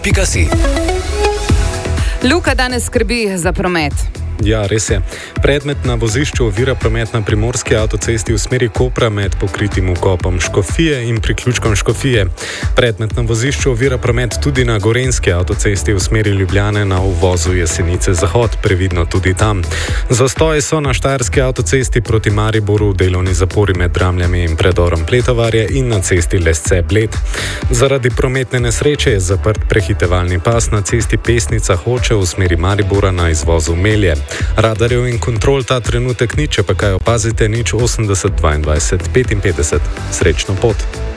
Pika.si. Luka danes skrbi za promet. Ja, res je. Predmet na vozišču ovira promet na primorski avtocesti v smeri Kopra med pokritim vkopom Škofije in priključkom Škofije. Predmet na vozišču ovira promet tudi na gorenjski avtocesti v smeri Ljubljane na uvozu Jesenice Zahod, previdno tudi tam. Zastoji so na štajerski avtocesti proti Mariboru, delovni zapori med Dramljami in predorom Pletovarje in na cesti Lesce-Bled. Zaradi prometne nesreče je zaprt prehitevalni pas na cesti Pesnica-Hoče v smeri Maribora na izvozu Melje. Radarjev in kontrol ta trenutek ni, če pa kaj opazite, 080 22 55. Srečno pot!